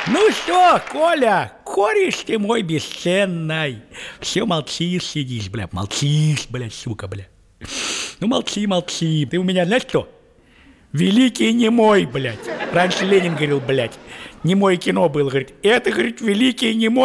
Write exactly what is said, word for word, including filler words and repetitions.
Ну что, Коля, кореш ты мой бесценный. Все молчишь, сидишь, бля, молчишь, блядь, сука, бля. Ну молчи, молчи. Ты у меня, знаешь что? Великий немой, блядь. Раньше Ленин говорил, блядь, немое кино было, говорит. Это, говорит, великий немой.